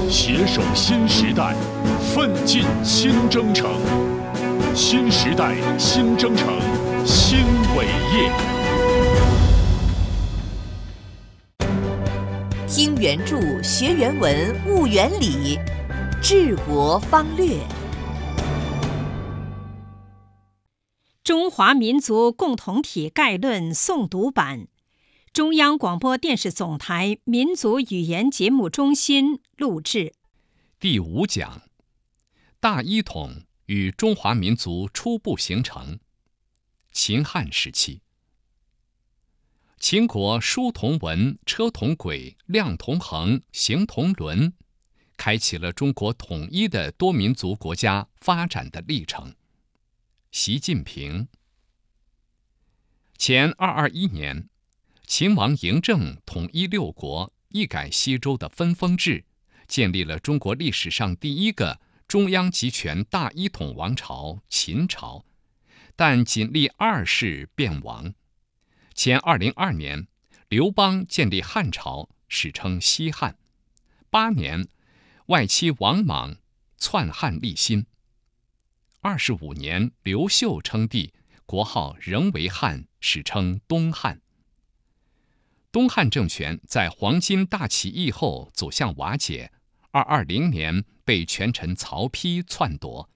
携手新时代，奋进新征程。新时代新征程，新伟业。 听原著，学原文，悟原理，治国方略。 中华民族共同体概论诵读版，中央广播电视总台民族语言节目中心录制。 第5讲：大一统与中华民族初步形成。秦汉时期，秦国书同文，车同轨，量同衡，行同伦，开启了中国统一的多民族国家发展的历程。习近平。前221年，秦王嬴政统一6国，一改西周的分封制，建立了中国历史上第一个中央集权大一统王朝秦朝，但仅历2世便亡。前202年，刘邦建立汉朝，史称西汉。8年，外戚王莽篡汉立新。25年，刘秀称帝，国号仍为汉，史称东汉。东汉政权在黄巾大起义后走向瓦解，220年被权臣曹丕篡夺。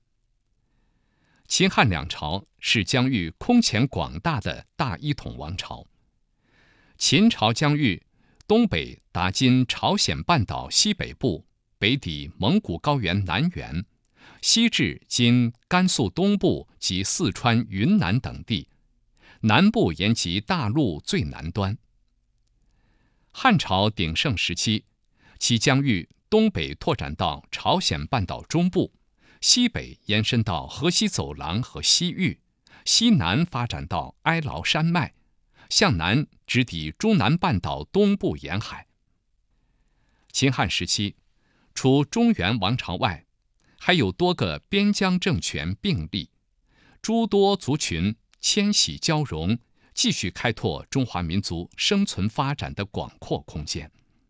秦汉两朝是疆域空前广大的大一统王朝。秦朝疆域东北达今朝鲜半岛西北部，北抵蒙古高原南缘，西至今甘肃东部及四川、云南等地，南部延及大陆最南端。汉朝鼎盛时期，其疆域东北拓展到朝鲜半岛中部，西北延伸到河西走廊和西域，西南发展到哀牢山脉，向南直抵中南半岛东部沿海。秦汉时期，除中原王朝外，还有多个边疆政权并立，诸多族群迁徙交融，继续开拓中华民族生存发展的广阔空间。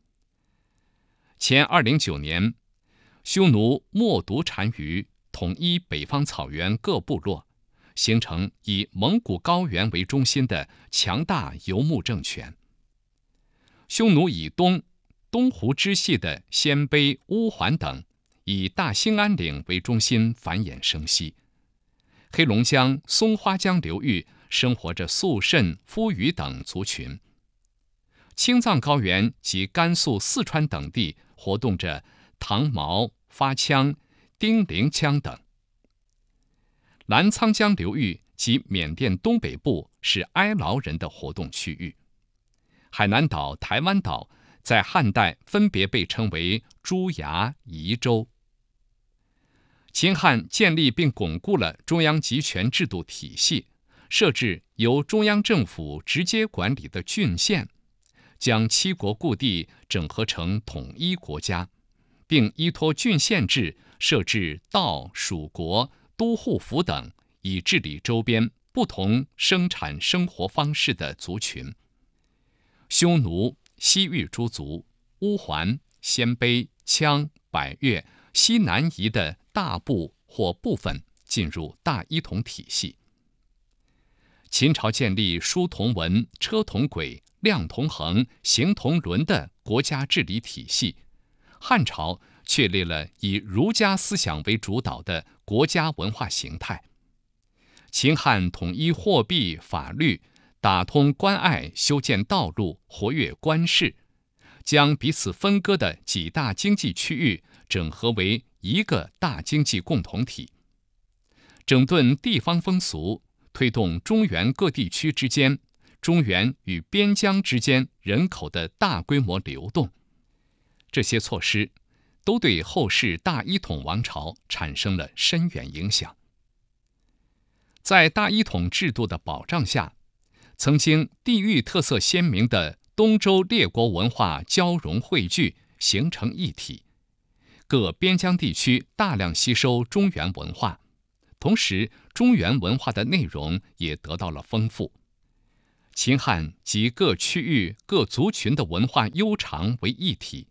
前209年，匈奴冒独单于统一北方草原各部落，形成以蒙古高原为中心的强大游牧政权。匈奴以东湖支系的鲜卑、乌桓等，以大兴安岭为中心繁衍生息。黑龙江、松花江流域生活着肃慎、夫余等族群。青藏高原及甘肃、四川等地活动着唐毛、发羌、丁零羌等。澜沧江流域及缅甸东北部是哀牢人的活动区域。海南岛、台湾岛在汉代分别被称为朱崖、夷州。秦汉建立并巩固了中央集权制度体系，设置由中央政府直接管理的郡县，将7国故地整合成统一国家，并依托郡县制设置道、属国、都护府等，以治理周边不同生产生活方式的族群。匈奴、西域诸族、乌桓、鲜卑、羌、百越、西南夷的大部或部分进入大一统体系。秦朝建立书同文、车同轨、量同衡、行同伦的国家治理体系，汉朝确立了以儒家思想为主导的国家文化形态。秦汉统一货币、法律，打通关隘，修建道路，活跃官市，将彼此分割的几大经济区域整合为一个大经济共同体，整顿地方风俗，推动中原各地区之间、中原与边疆之间人口的大规模流动。这些措施都对后世大一统王朝产生了深远影响。在大一统制度的保障下，曾经地域特色鲜明的东周列国文化交融汇聚，形成一体。各边疆地区大量吸收中原文化，同时中原文化的内容也得到了丰富。秦汉集各区域各族群的文化悠长为一体，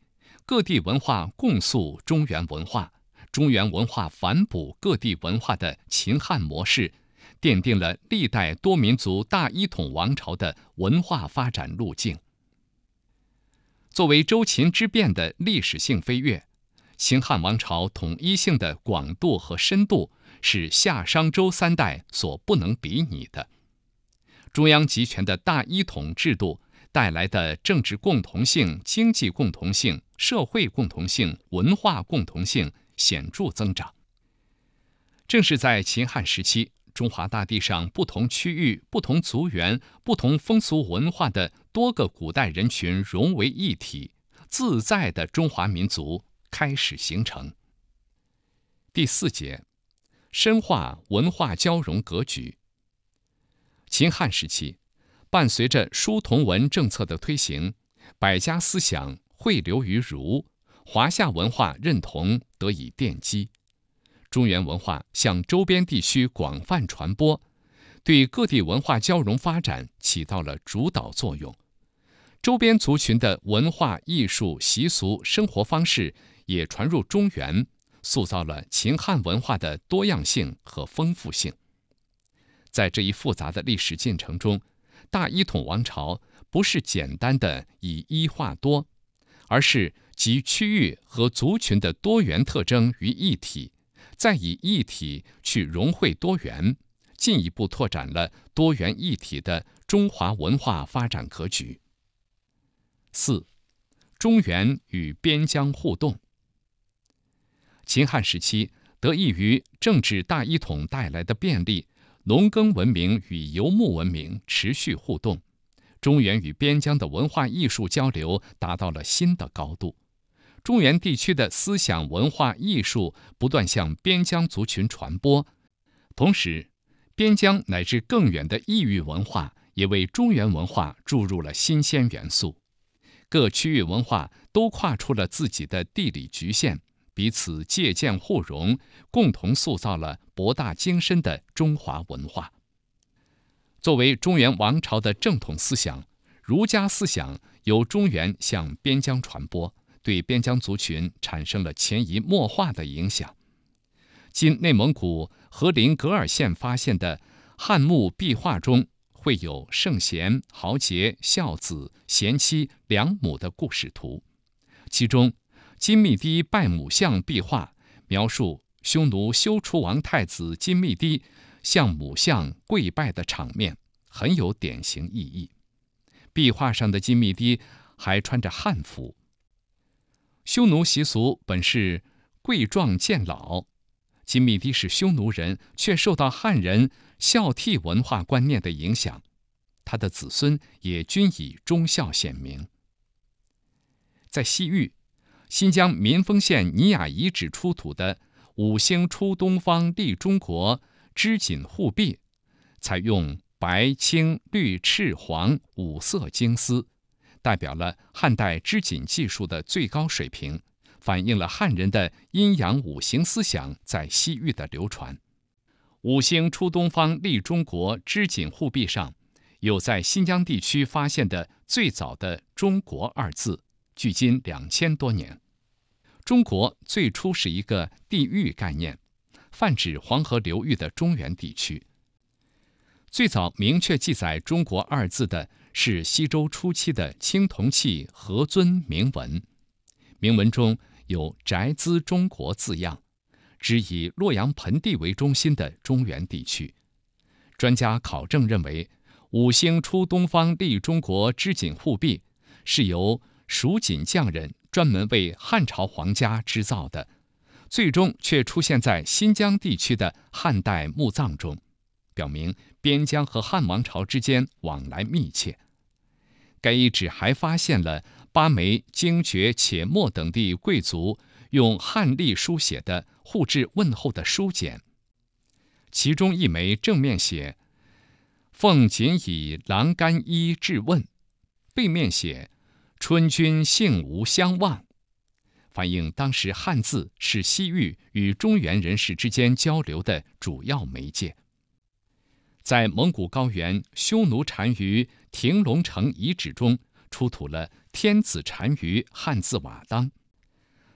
各地文化共塑中原文化，中原文化反哺各地文化的秦汉模式，奠定了历代多民族大一统王朝的文化发展路径。作为周秦之变的历史性飞跃，秦汉王朝统一性的广度和深度是夏商周三代所不能比拟的。中央集权的大一统制度带来的政治共同性、经济共同性、社会共同性、文化共同性显著增长。正是在秦汉时期，中华大地上不同区域、不同族源、不同风俗文化的多个古代人群融为一体，自在的中华民族开始形成。第4节，深化文化交融格局。秦汉时期，伴随着书同文政策的推行，百家思想汇流于儒，华夏文化认同得以奠基。中原文化向周边地区广泛传播，对各地文化交融发展起到了主导作用。周边族群的文化艺术习俗生活方式也传入中原，塑造了秦汉文化的多样性和丰富性。在这一复杂的历史进程中，大一统王朝不是简单的以一化多，而是集区域和族群的多元特征于一体，再以一体去融汇多元，进一步拓展了多元一体的中华文化发展格局。4. 中原与边疆互动。秦汉时期，得益于政治大一统带来的便利，农耕文明与游牧文明持续互动，中原与边疆的文化艺术交流达到了新的高度。中原地区的思想文化艺术不断向边疆族群传播，同时，边疆乃至更远的异域文化也为中原文化注入了新鲜元素。各区域文化都跨出了自己的地理局限，彼此借鉴互融，共同塑造了博大精深的中华文化。作为中原王朝的正统思想，儒家思想由中原向边疆传播，对边疆族群产生了潜移默化的影响。今内蒙古和林格尔县发现的汉墓壁画中，绘有圣贤、豪杰、孝子、贤妻、良母的故事图，其中金密堤拜母像壁画描述匈奴休出王太子金密堤向母像跪拜的场面，很有典型意义。壁画上的金密堤还穿着汉服。匈奴习俗本是贵壮贱老，金密堤是匈奴人，却受到汉人孝悌文化观念的影响，他的子孙也均以忠孝显明。在西域，新疆民丰县尼雅遗址出土的五星出东方利中国织锦护壁，采用白、青、绿、赤、黄5色经丝，代表了汉代织锦技术的最高水平，反映了汉人的阴阳五行思想在西域的流传。五星出东方利中国织锦护壁上有在新疆地区发现的最早的中国2字，距今2000多年。中国最初是一个地域概念，泛指黄河流域的中原地区。最早明确记载中国2字的是西周初期的青铜器何尊铭文，铭文中有宅兹中国字样，指以洛阳盆地为中心的中原地区。专家考证认为，五星出东方利中国织锦护壁是由蜀锦匠人专门为汉朝皇家织造的，最终却出现在新疆地区的汉代墓葬中，表明边疆和汉王朝之间往来密切。该遗址还发现了巴梅、精绝、且末等地贵族用汉隶书写的互致问候的书简，其中一枚正面写奉锦以郎干衣致问，背面写春君幸无相忘，反映当时汉字是西域与中原人士之间交流的主要媒介。在蒙古高原匈奴单于亭龙城遗址中，出土了天子单于汉字瓦当，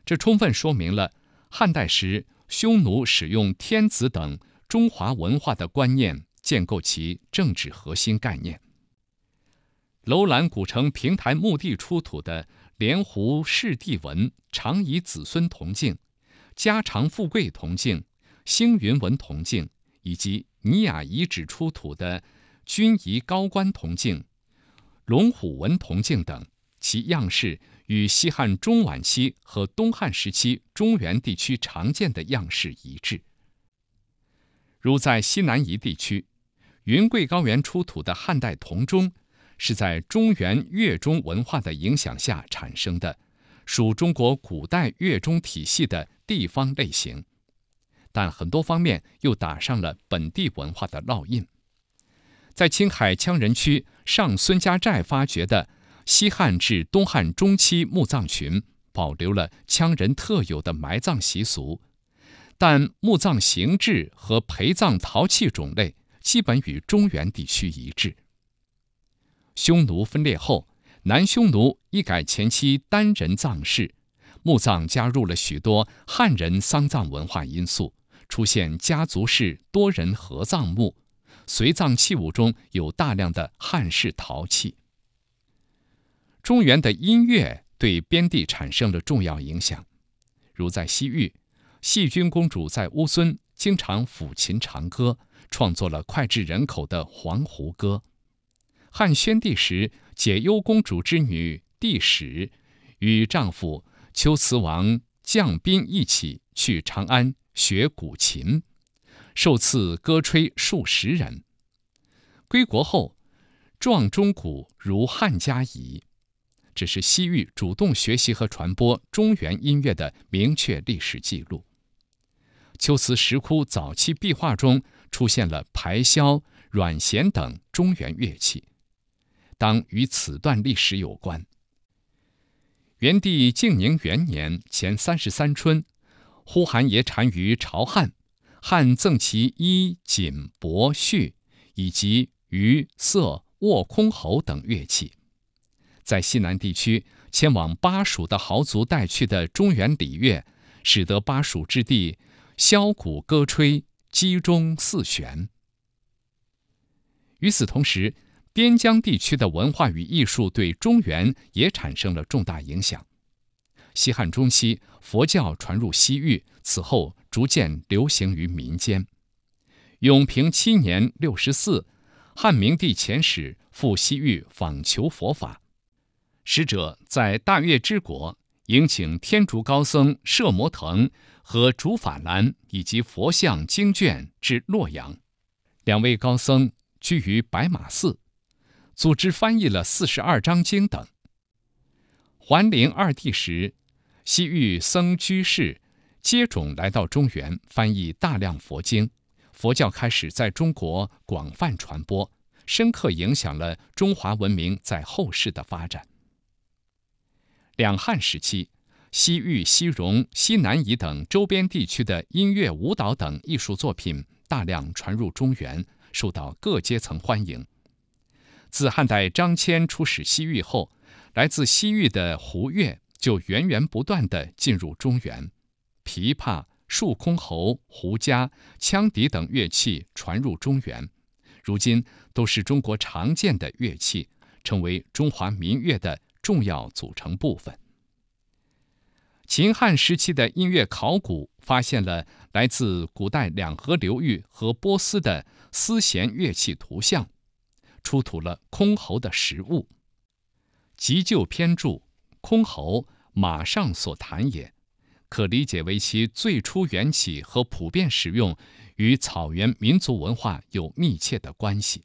这充分说明了汉代时匈奴使用天子等中华文化的观念，建构其政治核心概念。楼兰古城平台墓地出土的莲湖氏地纹、长夷子孙铜镜、家常富贵铜镜、星云纹铜镜，以及尼雅遗址出土的军仪高官铜镜、龙虎纹铜镜等，其样式与西汉中晚期和东汉时期中原地区常见的样式一致。如在西南夷地区，云贵高原出土的汉代铜钟，是在中原乐钟文化的影响下产生的，属中国古代乐钟体系的地方类型，但很多方面又打上了本地文化的烙印。在青海羌人区上孙家寨发掘的西汉至东汉中期墓葬群，保留了羌人特有的埋葬习俗，但墓葬形制和陪葬陶器种类基本与中原地区一致。匈奴分裂后，南匈奴一改前期单人葬式，墓葬加入了许多汉人丧葬文化因素，出现家族式多人合葬墓，随葬器物中有大量的汉式陶器。中原的音乐对边地产生了重要影响，如在西域，细君公主在乌孙经常抚琴长歌，创作了脍炙人口的《黄鹄歌》。汉宣帝时，解忧公主之女帝史与丈夫龟兹王将宾一起去长安学古琴，受赐歌吹数十人。归国后，壮钟鼓如汉家矣。这是西域主动学习和传播中原音乐的明确历史记录。龟兹石窟早期壁画中出现了排箫、阮弦等中原乐器，当与此段历史有关。元帝靖宁元年前33春，呼韩邪单于朝汉，汉赠其衣、锦、帛、絮，以及鱼、瑟、卧箜篌等乐器。在西南地区，迁往巴蜀的豪族带去的中原礼乐，使得巴蜀之地箫鼓歌吹，击钟四弦。与此同时，边疆地区的文化与艺术对中原也产生了重大影响。西汉中期，佛教传入西域，此后逐渐流行于民间。永平7年64，汉明帝遣使赴西域访求佛法，使者在大月之国迎请天竺高僧摄摩腾和竺法兰以及佛像经卷至洛阳。2位高僧居于白马寺，组织翻译了42章经等。桓灵2帝时，西域僧居士接踵来到中原，翻译大量佛经，佛教开始在中国广泛传播，深刻影响了中华文明在后世的发展。两汉时期，西域、西戎、西南夷等周边地区的音乐、舞蹈等艺术作品大量传入中原，受到各阶层欢迎。自汉代张骞出使西域后，来自西域的胡乐就源源不断地进入中原，琵琶、竖箜篌、胡笳、羌笛等乐器传入中原，如今都是中国常见的乐器，成为中华民乐的重要组成部分。秦汉时期的音乐考古发现了来自古代两河流域和波斯的丝弦乐器图像，出土了箜篌的实物。急救篇注：箜篌，马上所弹也，可理解为其最初缘起和普遍使用与草原民族文化有密切的关系。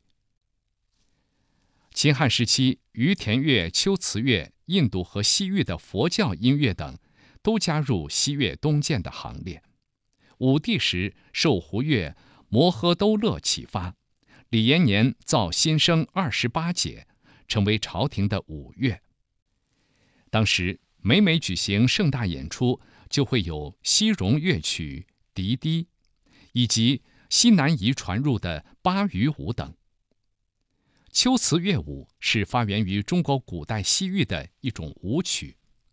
秦汉时期，于田乐、龟兹乐、印度和西域的佛教音乐等都加入西乐东渐的行列。武帝时，受胡乐摩诃兜勒启发，李延年造新生28节，成为朝廷的五乐。当时每举行盛大演出，就会有西戎乐曲、笛笛，以及西南夷传入的巴渝舞等。龟兹乐舞是发源于中国古代西域的一种舞曲，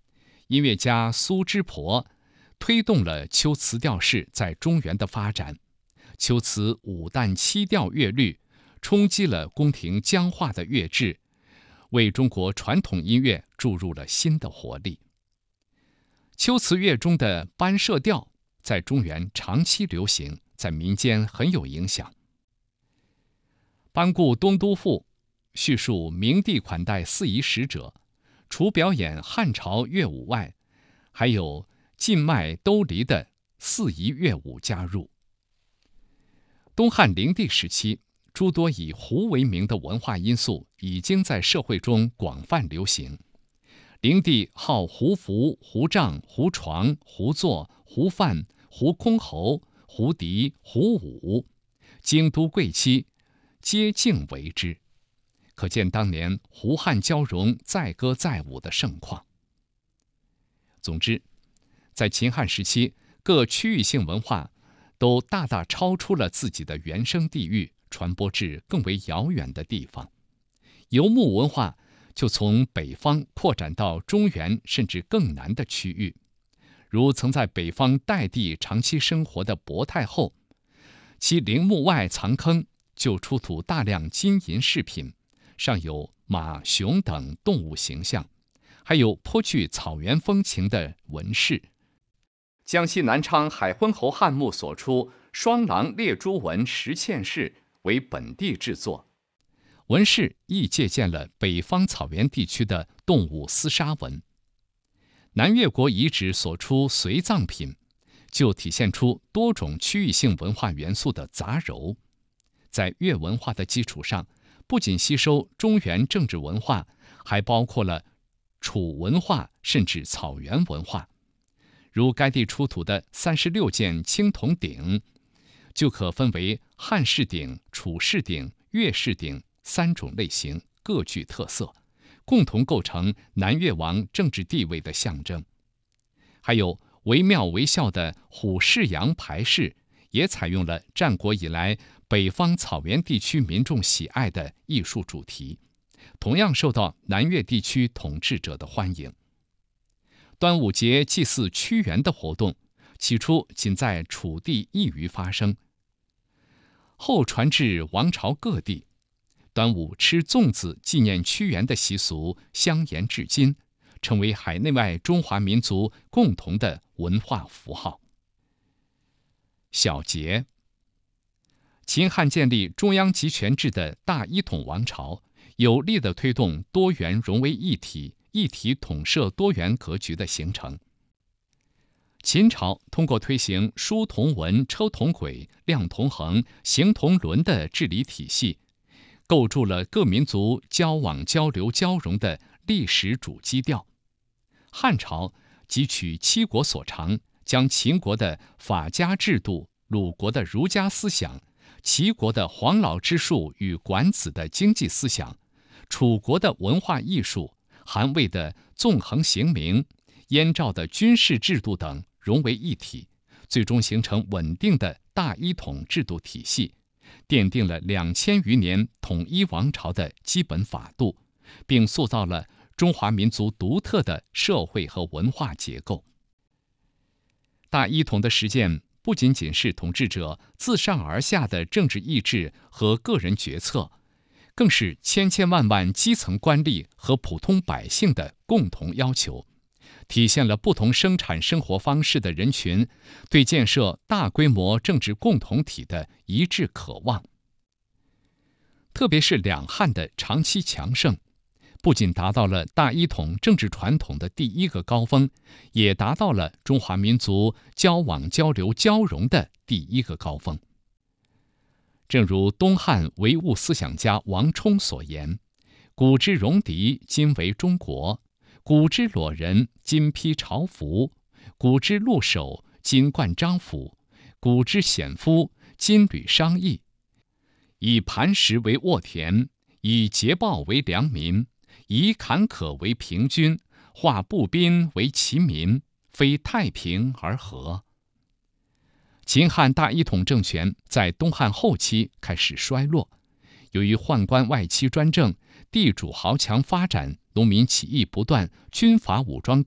音乐家苏之婆推动了秋词调式在中原的发展，秋词5旦7调乐律冲击了宫廷僵化的乐制，为中国传统音乐注入了新的活力。秋词乐中的班社调在中原长期流行，在民间很有影响。班固《东都赋》叙述明帝款待4夷使者，除表演汉朝乐舞外，还有晋麦兜离的4夷乐舞加入。东汉灵帝时期，诸多以胡为名的文化因素已经在社会中广泛流行。灵帝好胡服、胡帐、胡床、胡坐、胡饭、胡箜篌、胡笛、胡舞，京都贵戚皆敬为之，可见当年胡汉交融、载歌载舞的盛况。总之，在秦汉时期，各区域性文化都大大超出了自己的原生地域，传播至更为遥远的地方。游牧文化就从北方扩展到中原甚至更南的区域，如曾在北方代地长期生活的薄太后，其陵墓外藏坑就出土大量金银饰品，上有马、熊等动物形象，还有颇具草原风情的纹饰。江西南昌海昏侯汉墓所出双狼列珠纹石嵌饰为本地制作，纹饰亦借鉴了北方草原地区的动物厮杀纹。南越国遗址所出随葬品，就体现出多种区域性文化元素的杂糅。在越文化的基础上，不仅吸收中原政治文化，还包括了楚文化甚至草原文化。如该地出土的36件青铜鼎，就可分为汉式鼎、楚式鼎、越式鼎3种类型，各具特色，共同构成南越王政治地位的象征。还有惟妙惟肖的虎式羊排饰，也采用了战国以来北方草原地区民众喜爱的艺术主题，同样受到南越地区统治者的欢迎。端午节祭祀屈原的活动，起初仅在楚地一隅发生，后传至王朝各地。端午吃粽子纪念屈原的习俗相沿至今，成为海内外中华民族共同的文化符号。小节，秦汉建立中央集权制的大一统王朝，有力地推动多元融为一体、一体统摄多元格局的形成。秦朝通过推行书同文、抽同轨、量同衡、行同伦的治理体系，构筑了各民族交往交流交融的历史主基调。汉朝汲取七国所长，将秦国的法家制度、鲁国的儒家思想、齐国的黄老之术与管子的经济思想、楚国的文化艺术、韩魏的纵横刑名、燕赵的军事制度等融为一体，最终形成稳定的大一统制度体系，奠定了2000余年统一王朝的基本法度，并塑造了中华民族独特的社会和文化结构。大一统的实践不仅仅是统治者自上而下的政治意志和个人决策，更是千千万万基层官吏和普通百姓的共同要求，体现了不同生产生活方式的人群对建设大规模政治共同体的一致渴望。特别是两汉的长期强盛，不仅达到了大一统政治传统的第一个高峰，也达到了中华民族交往交流交融的第一个高峰。正如东汉唯物思想家王充所言：古之戎狄，今为中国；古之裸人，今披朝服；古之鹿首，今冠章服；古之显夫，今履商议。以磐石为沃田，以桀暴为良民，以坎坷为平均，化步兵为其民，非太平而和。秦汉大一统政权在东汉后期开始衰落，由于宦官外戚专政、地主豪强发展、农民起义不断、军阀武装